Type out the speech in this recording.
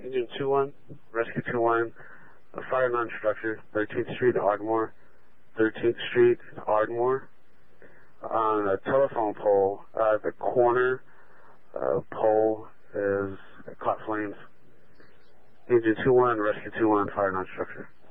Engine 2-1, Rescue 2-1, fire non-structure, 13th Street, Ardmore, 13th Street, Ardmore. On a telephone pole, the corner pole is caught flames. Engine 2-1, Rescue 2-1, fire non-structure.